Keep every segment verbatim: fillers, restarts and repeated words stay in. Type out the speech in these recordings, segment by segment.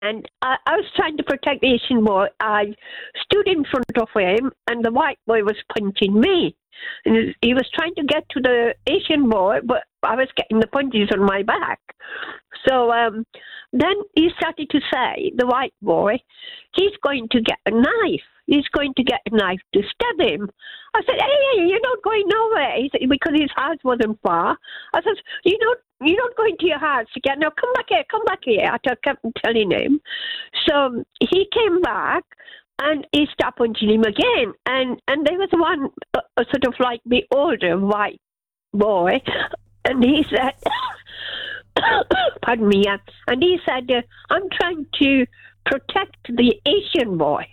And I, I was trying to protect the Asian boy. I stood in front of him, and the white boy was punching me. And he was trying to get to the Asian boy, but I was getting the punches on my back. So um, then he started to say, the white boy, he's going to get a knife. He's going to get a knife to stab him. I said, hey, hey, you're not going nowhere. He said, because his house wasn't far. I said, you know, you're not going to your house again. No, come back here, come back here. I kept telling him. So he came back and he started punching him again. And, and there was one uh, sort of like the older white boy, and he said, pardon me, uh, and he said, uh, I'm trying to protect the Asian boy.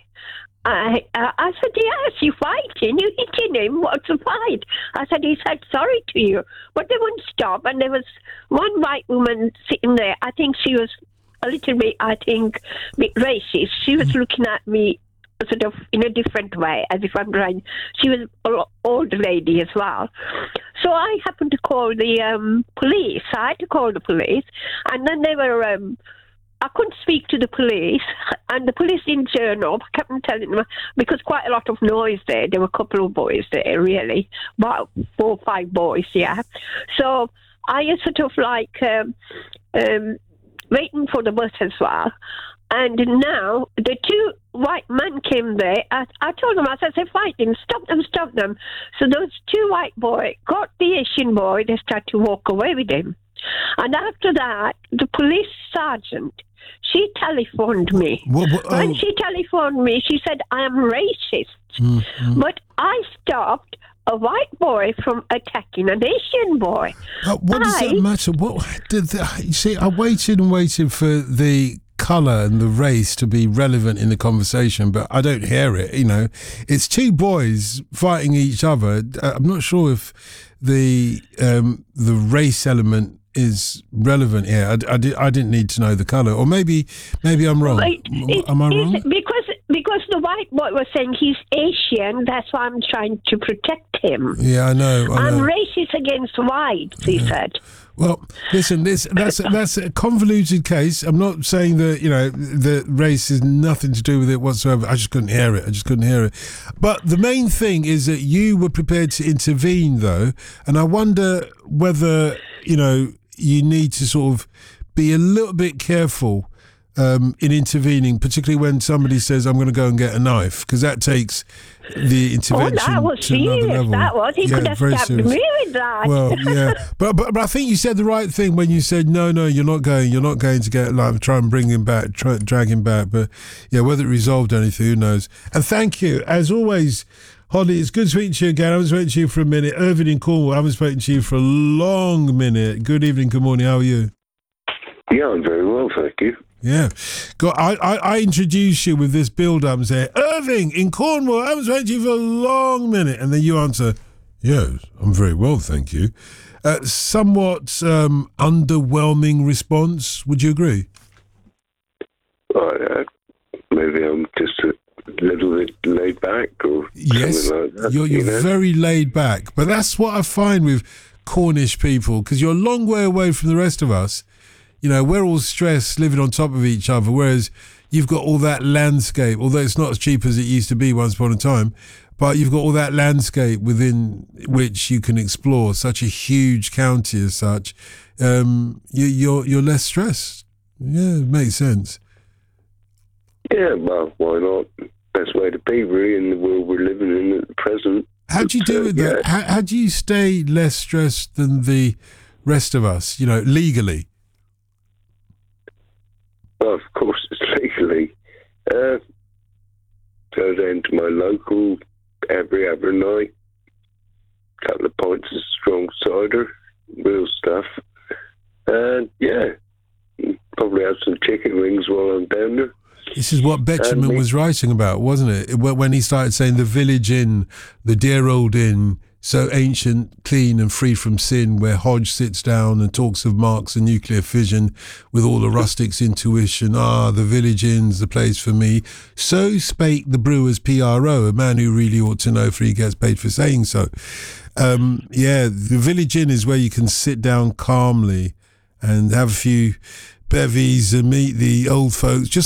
I, uh, I said, yes, you're fighting, you're hitting him, what's the fight? I said, he said, sorry to you. But they wouldn't stop, and there was one white woman sitting there. I think she was a little bit, I think, a bit racist. She was looking at me sort of in a different way, as if I'm trying. She was an old lady as well. So I happened to call the um, police. I had to call the police, and then they were... Um, I couldn't speak to the police, and the police didn't turn up. I kept on telling them, because quite a lot of noise there. There were a couple of boys there, really, about four or five boys, yeah. So I was sort of like um, um, waiting for the bus as well. And now the two white men came there. I, I told them, I said, they're fighting, stop them, stop them. So those two white boys got the Asian boy. They started to walk away with him. And after that, the police sergeant, she telephoned me. What, what, oh. When she telephoned me, she said, I am racist. Mm-hmm. But I stopped a white boy from attacking an Asian boy. Uh, what does I, that matter? What did the, you see? I waited and waited for the colour and the race to be relevant in the conversation, but I don't hear it. You know, it's two boys fighting each other. I'm not sure if the um, the race element is relevant here. I, I, did, I didn't need to know the colour, or maybe maybe I'm wrong. It, it, Am I wrong? Because because the white boy was saying he's Asian, that's why I'm trying to protect him. Yeah, I know. I I'm know. racist against whites, he yeah. said. Well, listen, this that's that's a convoluted case. I'm not saying that, you know, the race has nothing to do with it whatsoever. I just couldn't hear it. I just couldn't hear it. But the main thing is that you were prepared to intervene, though, and I wonder whether, you know, you need to sort of be a little bit careful um, in intervening, particularly when somebody says, I'm going to go and get a knife, because that takes the intervention oh, that was to another serious, level. that was. He yeah, could have very stabbed serious. me with that. Well, yeah. But, but but I think you said the right thing when you said, no, no, you're not going, you're not going to get, like, try and bring him back, try, drag him back. But, yeah, whether it resolved anything, who knows. And thank you, as always, Holly, it's good speaking to you again. I haven't spoken to you for a minute. Irvin in Cornwall, I haven't spoken to you for a long minute. Good evening, good morning, how are you? Yeah, I'm very well, thank you. Yeah. God, I, I, I introduce you with this build-up and say, Irving in Cornwall, I haven't spoken to you for a long minute. And then you answer, yes, I'm very well, thank you. Uh, somewhat um, underwhelming response, would you agree? Well, uh, maybe I'm just a little bit laid back or yes, something like that. You're, you're you know? very laid back. But that's what I find with Cornish people, because you're a long way away from the rest of us. You know, we're all stressed living on top of each other, whereas you've got all that landscape, although it's not as cheap as it used to be once upon a time, but you've got all that landscape within which you can explore, such a huge county as such. Um, you, you're you're less stressed. Yeah, it makes sense. Yeah, well, why not? Best way to be, really, in the world we're living in at the present. How do you do with that? How, how do you stay less stressed than the rest of us, you know, legally? Well, of course, it's legally. Uh, go down to my local every other night. Couple of pints of strong cider, real stuff. And, yeah, probably have some chicken wings while I'm down there. This is what Betjeman was writing about, wasn't it? When he started saying the village inn, the dear old inn, so ancient, clean and free from sin, where Hodge sits down and talks of Marx and nuclear fission with all the rustics' intuition. Ah, the village inn's the place for me. So spake the brewer's P R O, a man who really ought to know, for he gets paid for saying so. Um, yeah, the village inn is where you can sit down calmly and have a few bevies and meet the old folks, just